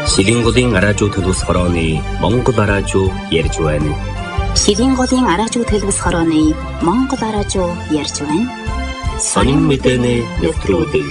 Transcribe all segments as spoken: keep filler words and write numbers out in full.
Ширийн голын араажуу төлөвс хорооны Монгол араажуу ярьж байна. Ширийн голын араажуу төлөвс хорооны Монгол араажуу ярьж байна. Сонин мэдээний нэвтрүүлэг.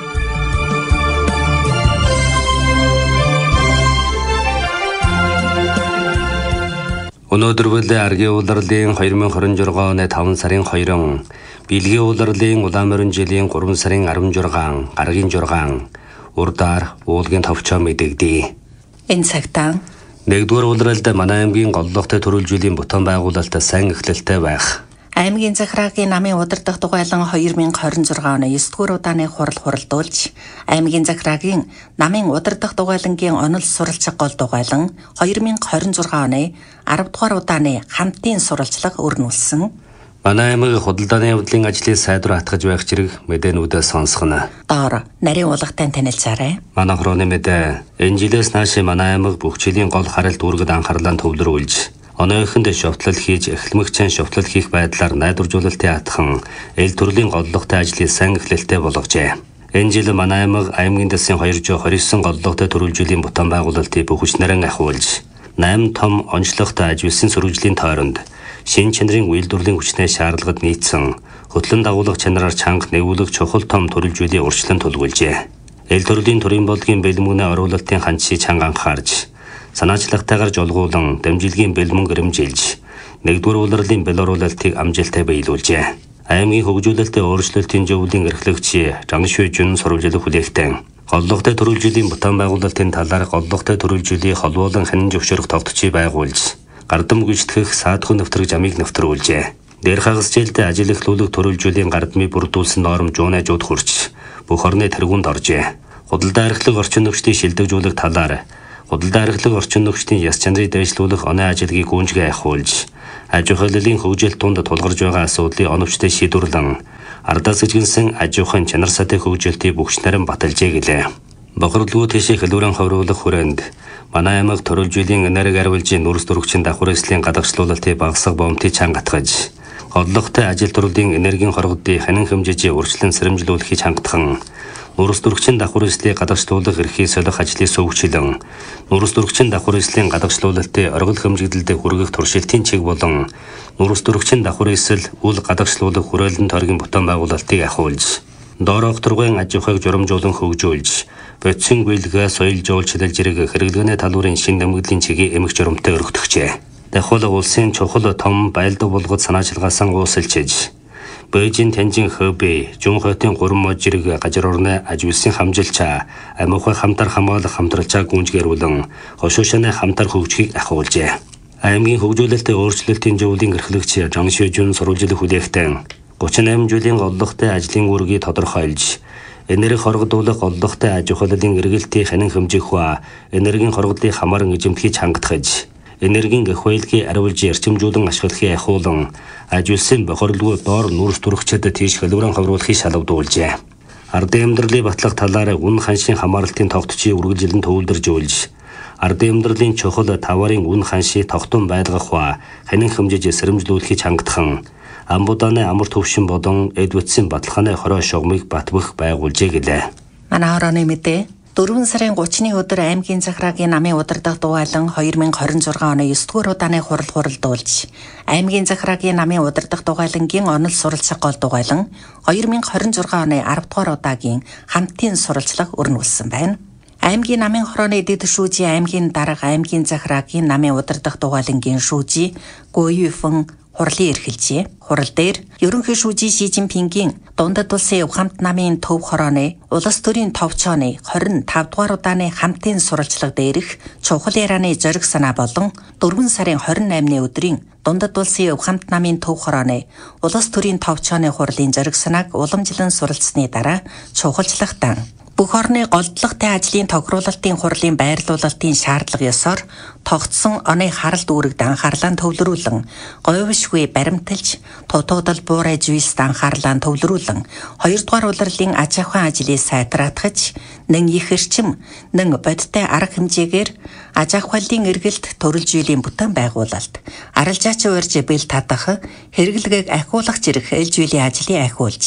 Өнөөдөр бүлээ аргийн улирлын two thousand twenty-six оны five сарын two, Билгийн улирлын улаан морин жилийн three сарын sixteen, гаргийн six, урдаар уулгийн товчоо мэдэгдээ. Энэ цагтаа нэгдүгээр улиралд манай аймгийн голлогтой төрөлжүүллийн бутан байгуулалтаа сайн эхлэлтэй байх. Аймгийн захиргааны намын удирдах дугуйлан two thousand twenty-six оны ninth-р удааны хурал хуралдуулж, аймгийн захиргааны намын удирдах дугуйлангийн онол суралцах гол дугуйлан two thousand twenty-six оны ten-р удааны хамтын сурвалжлага өрнүүлсэн. Манай аймгийн худалдааны явдлын ажлыг сайдвар хатгаж байх зэрэг мэдээнүүдээ сонсгоно. Доор нарийн уулгатай танилцаарай. Манай хорооны мэдээ энэ жилээс нааш манай аймаг бүх жилийн гол харалт үүргэд анхаарлаа төвлөрүүлж, оноохонд шовтлол хийж эхлэмэгчэн шовтлол хийх байдлаар найдваржуулалтын атхан эл төрлийн голлогтой ажлыг сайн эхлэлтэй болгожээ. Энэ жил манай аймаг аймгийн дэсийн two hundred twenty-nine голлогтой төрөлжүүллийн бутан байгуулалтыг бүх хүчнэрэн ахиулж, eight том онцлогтой ажилсан сөрөглөлийн тойронд шин чанарын үйлдвэрлэлийн хүчний шаардлагад нийцсэн хөтлөн дагуулгах чанараар чанга нэгүүлэх чухал том төрөлжүүллийн урьдчилан тулгуулжээ. Эл төрлийн төрийн бодлогын бэлмүүнээ оруулалтын ханчийг чанга анхаарч, санаачлагтайгаар жолгуулан дамжилгийн бэлмэн гэрэмжилж, нэгдүгээр улирлын бэл оруулалтыг амжилттай биелүүлжээ. Аймгийн хөгжүүлэлтийн өөрчлөлтийн зөвлөлийн эрхлэгч Жаншгүй Жун сурвалжлах хүлээгтэн голлогтой төрөлжүүллийн бутан байгуулалтын талаар голлогтой төрөлжүүллийн холбоолон хянан зөвшөөрөх тогтцыг байгуулж, гардам гүйцэтгэх саадхын нэвтрэг замыг нэвтрүүлжээ. Дээр хагас жилдээ ажил эхлүүлэх төрөлжүүллийн гардмыг бүрдүүлсэн норм жуунажууд хүрч бүх орны тэргуунд оржээ. Худалдаа архилга орчин нөхцөлийг шилдэгжүүлэх талаар худалдаа архилга орчин нөхцөлийн яс чанарыг дэвшлүүлэх оны ажлыг гүнжгээ ахиулж, аж ахуйлын хөгжил тунд тулгарч байгаа асуудлыг оновчтой шийдвэрлэн, ардаас ижигнсэн аж ахуйн чанар сатын хөгжилтийг бүгд нарийн баталжээ гэлээ. Бохирлгүй тийшээ хэлбэрэн ховруулах хүрээнд манай аймаг төрөлжүүллийн энерги арвилжийн нүрс дөрвөгчийн давхар эслийн гадагшлуулалтыг багасгах бомтыг чанга татгаж, голлогтой ажил төрлийн энергийн хоргодыг ханин хэмжээжээ урьдчилан сэрэмжлүүлэхийг хангатхан, нүрс дөрвөгчийн давхар эслийг гадагшлуулах эрхийг солих ажлыг сөвгчлэн, нүрс дөрвөгчийн давхар эслийн гадагшлуулалтыг оргил хэмжигдэлд хүргэх туршилтын чиг болон нүрс дөрвөгчийн давхар эсэл үл гадагшлуулах хүрээлэн тойргийн бутан байгуулалтыг ахиулж, доорох тургын аж ахуйг журамжуулан хөгжүүлж, бодисын гүйлгээ соёл жуулчлал зэрэг хэрэглээний талбарын шин нэмэгдлийн чигийг эмх журамтай өргөтгчээ. Дахиад улсын чухал том байлдаг болгоод санаачилгаасан уусалчиж, Бээжин Тянжин Хэбэй, Жунхотын гурван мод зэрэг гажир орны аж үйлсийн хамжилчаа, амьхай хамтар хамгаалах хамтралчаа гүнжгээрүүлэн, хошуушаны хамтар хөгжихийг ахиулжээ. Аймгийн хөгжүүлэлтийн өөрчлөлтийн зөвлөлийн эрхлэгч Жаншгүй Жун сурвалжлах хүлээгтэн thirty-eight жилийн голлогтой ажлын үүргийг тодорхойлж, энерги хоргодуулах голлогтой аж ахуйлын эргэлтийн хянан хэмжих ба энергийн хоргодлыг хамааран эзэмдхийг хангатгаж, энергийн ахуйлыг ариулж эрчимжүүлэн ашиглахыг ахиулан, аж үйлсийн бохирлгүй доор нүрс төрөгчдөд тийш хэлбэрэн ховруулахыг шалгадуулжээ. Ардын амьдралын батлах талаар үн ханшийн хамааралтын тогтцыг үргэлжлэн төвлөржүүлж, ардын амьдралын чухал таварын үн ханшийг тогтун байлгах ба хянан хэмжээж сэрэмжлүүлэхийг хангатхан, амбудааны амар төвшин болон эдвэтсийн баталгааны хороо шугамыг батбах байгуулжээ гэлээ. Манай хорооны мэдээ four сарын thirty-ны өдөр аймгийн захиргааны намын удирдах дугуйлан twenty twenty-six оны ninth-р удааны хурал хуралдуулж, аймгийн захиргааны намын удирдах дугуйлангийн онол суралцах гол дугуйлан twenty twenty-six оны ten-р удаагийн хамтын сурвалжлага өрнүүлсэн байна. Аймгийн намын хорооны дэд шүүжийн аймгийн дарга аймгийн захиргааны намын удирдах дугуйлангийн шүүжий Го Юйфэн хурлын эрхэлжээ. Хурал дээр ерөнхий шүүжий Ши Жинпингийн дундад улсын ухамт намын төв хорооны улс төрийн товчооны twenty-five дугаар удааны хамтын сурвалжлага дээрх чухал ярианы зориг санаа болон four сарын twenty-eighны өдрийн дундад улсын ухамт намын төв хорооны улс төрийн товчооны хурлын зориг санааг уламжлан суралцсны дараа чухалчлагтан бүх орны голдлогтой ажлын тохируулалтын хурлын байрлуулалтын шаардлага ёсоор тогтсон оны харалт үүрэгт анхаарлаа төвлөрүүлэн, говьшгүй баримталж, тутуудал буурай зүйлст анхаарлаа төвлөрүүлэн, хоёр дугаар улирлын аж ахуйн ажлыг сайтраатгаж, нэн их эрчим, нэн бодиттой арга хэмжээгээр аж ахуйлын эргэлт төрөлжүүллийн бүтэн байгуулалт, арилжаач уурж бэл татах, хэрэглэгийг ахиулах зэрэг ээлжүүллийн ажлыг ахиулж,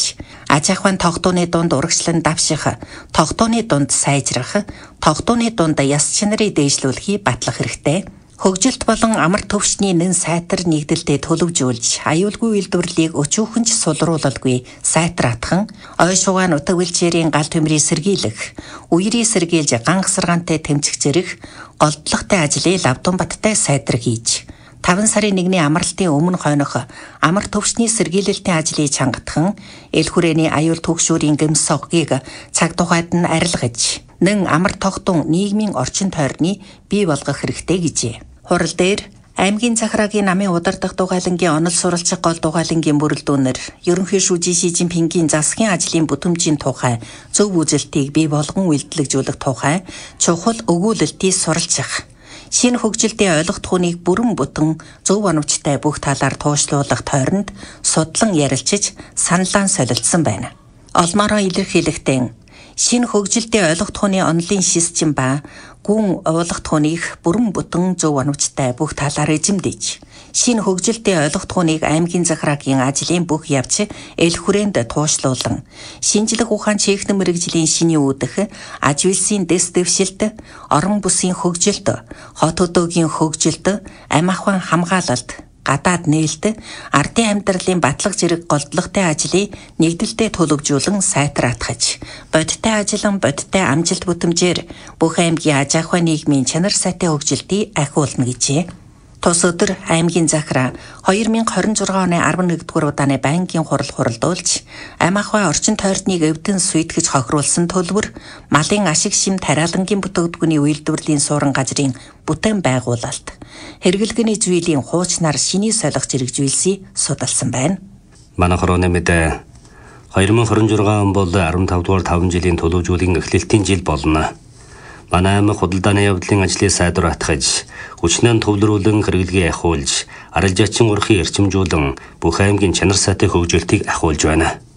Аж ахуйн тогтооны дунд урагшлан давших, тогтооны дунд сайжрах, тогтооны дунд яс чанарыг дээшлүүлэхийг батлах хэрэгтэй. Хөгжилт болон амар төвчний нэн сайтар нэгдэлтэд төлөвжүүлж, аюулгүй үйлдвэрлэлийг өчүүхэн ч сулруулалгүй сайтар атхан, ой шугаан утга бэлчээрийн гал төмрийг сэргийлэх, үерийг сэргийлж гангасаргаантай тэмцэх зэрэг голдлоготой ажлыг Лавдунбаттай сайтар хийж, таван сарын нэгний амралтын өмнө хойнох амар төвчний сэргийлэлтийн ажлыг чангатхан, эл хүрээний аюул түгшүүрийн гэмс соггийг цаг тухайд нь арилгаж, нэн амар тогтун нийгмийн орчин тойрны бий болгох хэрэгтэй гэжээ. Хурал дээр аймгийн захираагийн намын удирдах дугайлангийн онол суралцах гол дугайлангийн бүрэлдэхүүнээр ерөнхий шүүжийн Ши Жинпингийн засгийн ажлын бүтэмжийн тухай зөв үзэлтийг бий болгон үйлдэлжүүлэх тухай чухал өгүүлэлтийг суралцах, шинэ хөгжилтийн ойлгох түүнийг бүрэн бүтэн зөв оновчтой бүх талаар туушлуулах тойронд судлан ярилцж саналаа солилцсон байна. Олмороо илэрхийлэхдээ шинэ хөгжилтийн ойлгох түүний онлын систем ба гүн уулах түүнийг бүрэн бүтэн зөв оновчтой бүх талаар эзэмдэж, шинэ хөгжилтийн ойлгох түүнийг аймгийн захираагийн ажлын бүх явц эл хүрээнд туушлуулан, шинжлэх ухаан чийхнэ мэрэгжлийн шиний үүдэх, аж үйлсийн дэс дэвшилт, орон бүсийн хөгжилт, хот хөдөөгийн хөгжилт, амь ахуйн хамгаалалт, гадаад нээлт, ардын амьдралын батлах зэрэг голдлоготой ажлыг нэгдэлтэд төлөвжүүлэн сайтар атгаж, бодиттой ажиллан бодиттой амжилт бүтэмжээр бүх аймгийн аж ахуйн нийгмийн чанар сайтай хөгжилтийг ахиулна гэжээ. Тус өдөр аймгийн захираа хоёр мянга хорин зургаан оны арван нэгдүгээр удааны байнгын хурал хуралдуулж, амь ахуй орчин тойрныг өвдөн сүйтгэж хохируулсан төлбөр, малын ашиг шим тариалангийн бүтээгдэхүүний үйлдвэрлэлийн суурин газрын бүтээн байгуулалт, хэрэглэгээний зүйлийн хуучнаар шиний солих зэрэгжүүлсийг судалсан байна. Манай хорооны мэдээ хоёр мянга хорин зургаан он бол арван тав дугаар таван жилийн төлөвжүүлгийн эхлэлтийн жил болно. Манай аймаг худалдааны явдлын ажлыг сайдвар атгаж, хүчнээн төвлөрүүлэн хэрэглэгээ ахиулж, арилжаачин урахыг эрчимжүүлэн бүх аймгийн чанар сайтай хөгжилтийг ахиулж байна.